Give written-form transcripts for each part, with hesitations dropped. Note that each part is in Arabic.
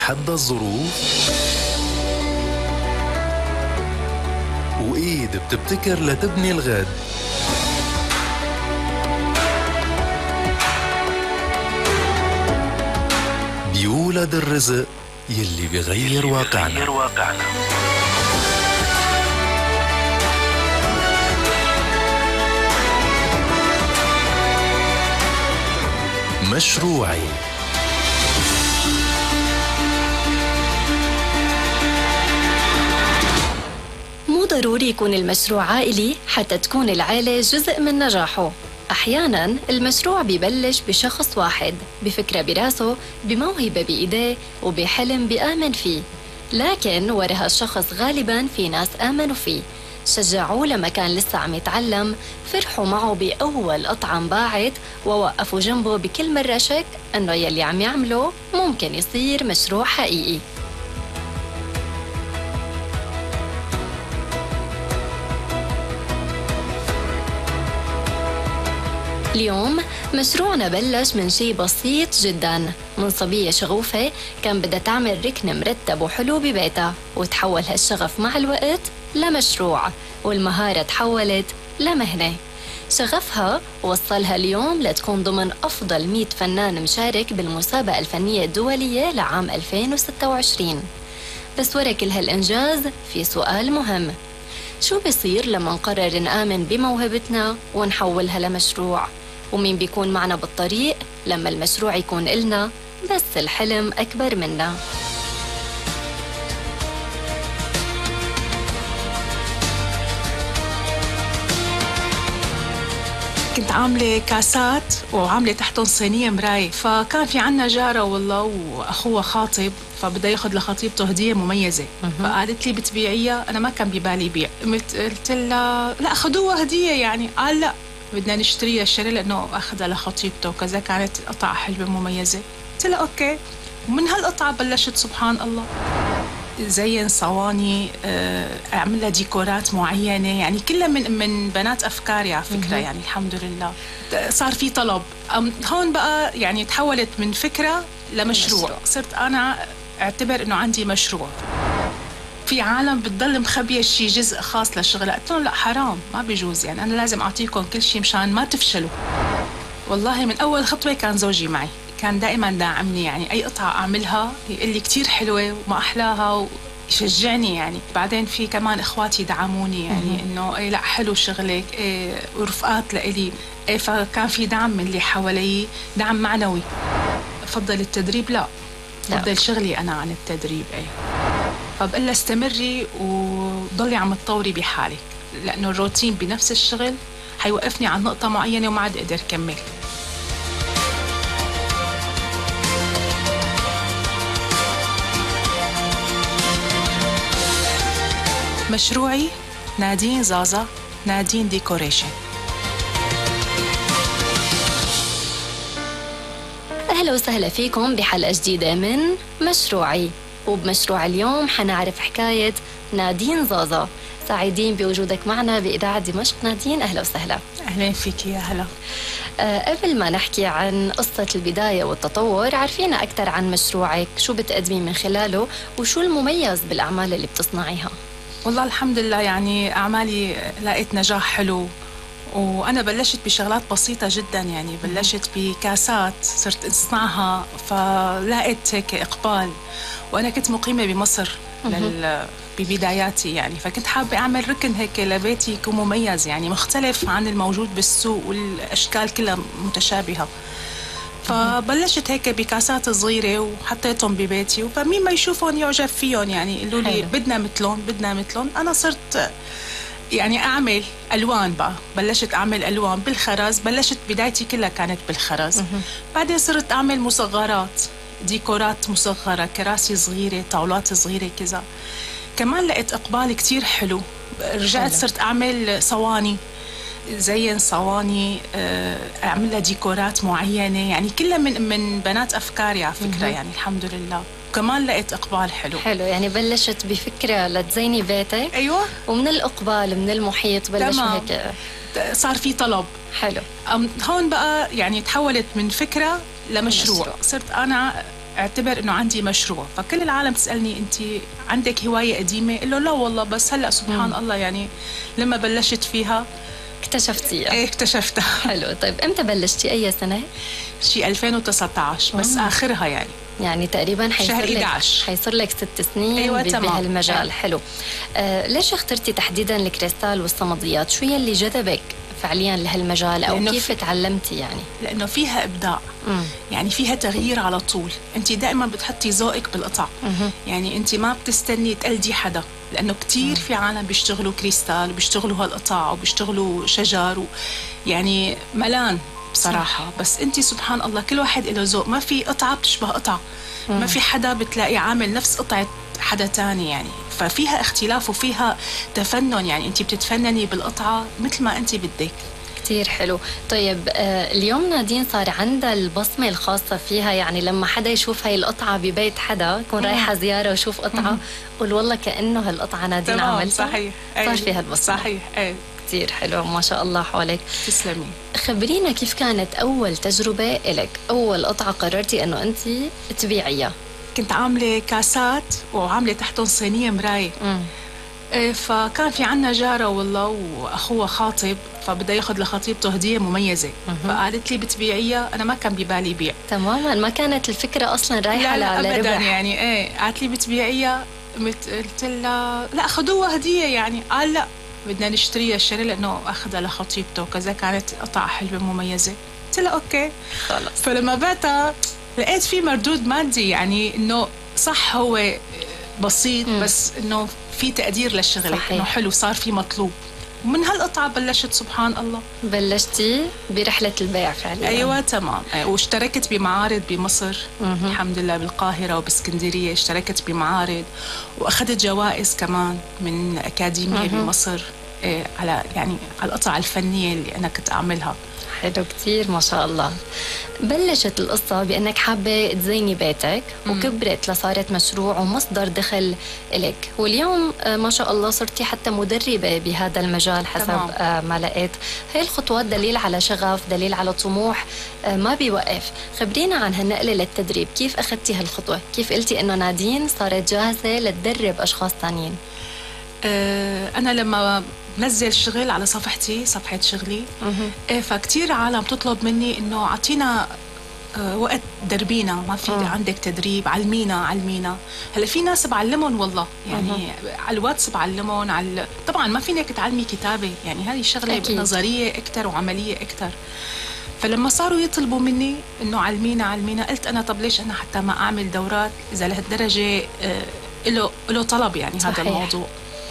حد الظروف وإيد بتبتكر لتبني الغد. بيولد الرزق يلي بيغير واقعنا. مشروعي مو ضروري يكون المشروع عائلي حتى تكون العائلة جزء من نجاحه. أحياناً المشروع بيبلش بشخص واحد، بفكرة براسه، بموهبة بإيديه، وبحلم بآمن فيه. لكن ورا هالشخص غالباً في ناس آمنوا فيه، شجعوه لما كان لسه عم يتعلم، فرحوا معه بأول قطعة انباعت، ووقفوا جنبه بكل مرة شك أنه يلي عم يعمله ممكن يصير مشروع حقيقي. اليوم مشروعنا بلش من شيء بسيط جداً، من صبية شغوفة كان بدها تعمل ركن مرتب وحلو ببيتها، وتحول هالشغف مع الوقت لمشروع، والمهارة تحولت لمهنة. شغفها وصلها اليوم لتكون ضمن أفضل 100 فنان مشارك بالمسابقة الفنية الدولية لعام 2026. بس ورا كل هالإنجاز في سؤال مهم: شو بيصير لما نقرر نآمن بموهبتنا ونحولها لمشروع؟ ومين بيكون معنا بالطريق لما المشروع يكون إلنا بس الحلم أكبر منا؟ كنت عاملة كاسات وعاملة تحتهم صينية مراية، فكان في عنا جارة والله وأخوها خاطب، فبدأ ياخد لخطيبته هدية مميزة. فقالت لي بتبيعيها؟ أنا ما كان ببالي بيع. قلت لها لا خدوها هدية يعني. قال لا بدنا نشتريها، اشتري لأنه أخذها لخطيبته وكذا، كانت قطعة حلوة مميزة. قلت لها أوكي. ومن هالقطعة بلشت سبحان الله زين صواني، أعمل لها ديكورات معينة، يعني كلها من بنات أفكاري على فكرة. يعني الحمد لله صار في طلب. هون بقى يعني تحولت من فكرة لمشروع. صرت أنا أعتبر إنه عندي مشروع. في عالم بتضل مخبية شيء جزء خاص للشغلة، قلت لهم لا حرام، ما بيجوز، يعني أنا لازم أعطيكم كل شيء مشان ما تفشلوا. والله من أول خطوة كان زوجي معي، كان دائما داعمني، يعني أي قطعة أعملها يقول لي كتير حلوة وما أحلاها ويشجعني. يعني بعدين في كمان إخواتي دعموني، يعني إنه إيه لا حلو شغلك، إيه ورفقات لإلي، إيه فكان في دعم من اللي حوالي، دعم معنوي. أفضل التدريب؟ لا، أفضل شغلي أنا عن التدريب. إيه فبقول لها استمري وضلي عم تطوري بحالك، لأنه الروتين بنفس الشغل حيوقفني عن نقطة معينة وما عاد أقدر أكمل. مشروعي نادين زازا، نادين ديكوريشن. أهلا وسهلا فيكم بحلقة جديدة من مشروعي. وبمشروع اليوم حنعرف حكاية نادين زازا. سعيدين بوجودك معنا بإذاعة دمشق نادين، أهلا وسهلا. أهلا فيك يا هلا. قبل ما نحكي عن قصة البداية والتطور، عارفينا أكثر عن مشروعك، شو بتقدمي من خلاله وشو المميز بالأعمال اللي بتصنعيها؟ والله الحمد لله يعني أعمالي لقيت نجاح حلو، وأنا بلشت بشغلات بسيطة جدا، يعني بلشت بكاسات صرت أصنعها، فلقيت هيك إقبال. وأنا كنت مقيمة بمصر ببداياتي يعني، فكنت حابة أعمل ركن هيك لبيتي يكون مميز، يعني مختلف عن الموجود بالسوق والأشكال كلها متشابهة. فبلشت هيك بكاسات صغيرة وحطيتهم ببيتي، فمين ما يشوفون يعجب فيهم، يعني يقولوا لي بدنا مثلهم بدنا مثلهم. أنا صرت يعني أعمل ألوان بقى، بلشت أعمل ألوان بالخرز، بلشت بدايتي كلها كانت بالخرز. بعدين صرت أعمل مصغرات، ديكورات مصغرة، كراسي صغيرة، طاولات صغيرة كذا. كمان لقيت إقبال كتير حلو. رجعت صرت أعمل صواني، زين صواني، أعمل لها ديكورات معينة، يعني كلها من بنات أفكاري على فكرة. يعني الحمد لله كمان لقيت إقبال حلو. يعني بلشت بفكرة لتزيني بيتك. أيوة. ومن الإقبال من المحيط بلشوا هيك صار في طلب. حلو. هون بقى يعني تحولت من فكرة لمشروع. صرت أنا اعتبر انه عندي مشروع. فكل العالم تسالني انت عندك هوايه قديمه؟ قل له لا والله، بس هلا سبحان الله يعني لما بلشت فيها اكتشفتيها. ايه اكتشفتها. حلو. طيب امتى بلشتي؟ اي سنه؟ شي 2019 بس اخرها يعني تقريبا شهر 11 حيصير لك 6 سنين. أيوة بهالمجال. أيوة. حلو. ليش اخترتي تحديدا الكريستال والصمديات؟ شو يلي جذبك فعليا لهالمجال، او كيف تعلمتي يعني؟ لانه فيها ابداع. يعني فيها تغيير على طول. انت دائما بتحطي ذوقك بالقطع. يعني انت ما بتستني تقلدي حدا، لانه كتير في عالم بيشتغلوا كريستال وبيشتغلوا هالقطع وبيشتغلوا شجر يعني ملان بصراحة. بس انت سبحان الله كل واحد له ذوق. ما في قطعة بتشبه قطعة. ما في حدا بتلاقي عامل نفس قطعة حدا تاني يعني. ففيها اختلاف وفيها تفنن. يعني انت بتتفنني بالقطعة مثل ما انت بدك. كتير حلو. طيب اليوم نادين صار عندها البصمة الخاصة فيها. يعني لما حدا يشوف هاي القطعة ببيت حدا، يكون رايحة زيارة ويشوف قطعة، قول والله كأنه هالقطعة نادين عملتها. صحيح. صار فيها البصمة. صحيح. كتير حلو، ما شاء الله حواليك. تسلمي. خبرينا كيف كانت أول تجربة إلك، أول قطعة قررتي أنه أنت تبيعيها؟ كنت عاملة كاسات وعاملة تحتهم صينية مراية. فكان في عنا جارة والله وأخوها خاطب، فبده ياخذ لخطيبته هدية مميزة. فقالت لي بتبيعيها؟ أنا ما كان ببالي بيع تماما، ما كانت الفكرة أصلا رايحة لا أبدا لربح. يعني قالت لي بتبيعيها؟ قلت لها لا خذوها هدية يعني. قال لا بدنا نشتريها لأنه أخذها لخطيبته وكذا. كانت قطعة حلوة مميزة. قلت لها أوكي خلص. فلما بعتها لقيت في مردود مادي. يعني إنه صح هو بسيط بس إنه في تقدير للشغل، إنه حلو صار في مطلوب. ومن هالقطعة بلشت سبحان الله. بلشتي برحلة البيع فعلا؟ أيوة تمام. واشتركت بمعارض بمصر. الحمد لله بالقاهرة وباسكندرية اشتركت بمعارض، وأخذت جوائز كمان من أكاديمية بمصر على يعني على القطع الفنية اللي أنا كنت أعملها. حلو كتير ما شاء الله. بلشت القصة بأنك حابة تزيني بيتك وكبرت لصارت مشروع ومصدر دخل لك، واليوم ما شاء الله صرتي حتى مدربة بهذا المجال حسب ما لقيت. هاي الخطوات دليل على شغف، دليل على طموح ما بيوقف. خبرينا عن هالنقلة للتدريب، كيف أخذتي هالخطوة؟ كيف قلتي إنه نادين صارت جاهزة لتدرب أشخاص تانيين؟ أنا لما بنزل شغل على صفحتي، صفحة شغلي، فكتير عالم تطلب مني إنه أعطينا وقت دربينا، ما في عندك تدريب، علمينا. هلا في ناس بعلمهم والله يعني على الواتس بعلمهم طبعا ما فينك تعلمي كتابة، يعني هذه شغلة نظرية أكتر وعملية أكتر. فلما صاروا يطلبوا مني إنه علمينا، قلت أنا طب ليش أنا حتى ما أعمل دورات إذا لهالدرجة له طلب يعني صحيح. هذا الموضوع.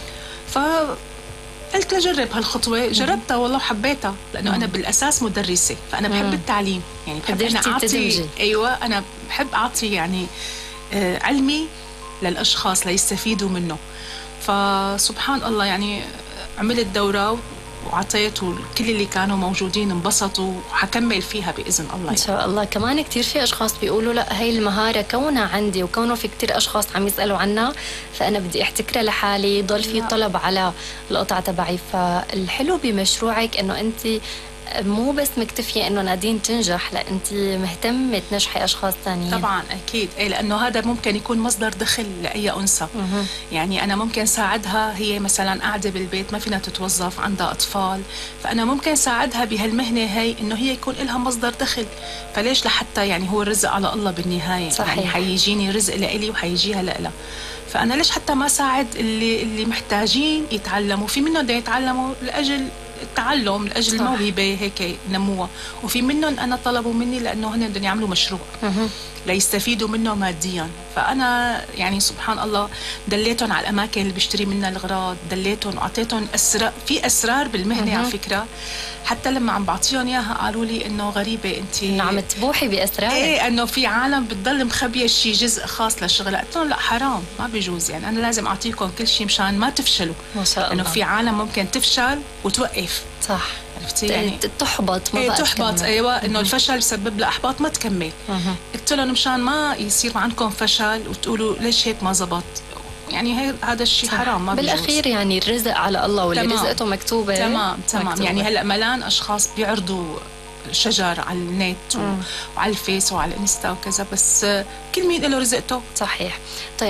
فقلت لجرب هالخطوة. جربتها والله وحبيتها، لأنه أنا بالأساس مدرسة، فأنا بحب التعليم. يعني بحب أنا أعطي. أيوة أنا بحب أعطي يعني علمي للأشخاص ليستفيدوا منه. فسبحان الله يعني عملت دورة وعطيت، وكل اللي كانوا موجودين انبسطوا، وحكمل فيها بإذن الله. إن شاء الله. كمان كتير في أشخاص بيقولوا لا هاي المهارة كونها عندي وكونه في كتير أشخاص عم يسألوا عنها، فأنا بدي احتكرها لحالي، يضل في طلب على القطعة تبعي. فالحلو بمشروعك إنه أنت مو بس مكتفية إنه نادين تنجح، لا أنت مهتمة تنجحي أشخاص ثانيين. طبعا أكيد لأنه هذا ممكن يكون مصدر دخل لأي أنثى. يعني أنا ممكن ساعدها، هي مثلا قاعدة بالبيت ما فينا تتوظف، عندها أطفال، فأنا ممكن ساعدها بهالمهنة هي إنه هي يكون لها مصدر دخل. فليش لحتى يعني هو الرزق على الله بالنهاية. صحيح. يعني حيجيني رزق لإلي وحيجيها لإلها. فأنا ليش حتى ما ساعد اللي محتاجين يتعلموا، في منهم دا يتعلموا لأجل التعلم، لأجل الموهبة هيك نموها، وفي منهم أنا طلبوا مني لأنه هن بدهم يعملوا مشروع ليستفيدوا منه ماديا. فأنا يعني سبحان الله دليتهم على الأماكن اللي بيشتري منها الأغراض، دليتهم وعطيتهم في أسرار بالمهنة على فكرة. حتى لما عم بعطيهم إياها قالوا لي إنه غريبة أنت إنه عم تبوحي بأسرار. إنه في عالم بتضل مخبية شيء جزء خاص للشغل. قلت لهم لا حرام، ما بيجوز، يعني أنا لازم أعطيكم كل شيء مشان ما تفشلوا. ما شاء الله. إنه في عالم ممكن تفشل وتوقف. صح. عرفتي يعني تحبط. ما تحبط. أيوة إنه الفشل بسبب لها إحباط ما تكمل. قلت لهم مشان ما يصير عندكم فشل وتقولوا ليش هيك ما زبط، يعني هذا الشيء حرام ما بيجوز. بالأخير يعني الرزق على الله، واللي رزقته مكتوبة. تمام. يعني هلأ ملان أشخاص بيعرضوا شجر على النت وعلى الفيس وعلى الانستا وكذا، بس كل مين له رزقته. صحيح. طيب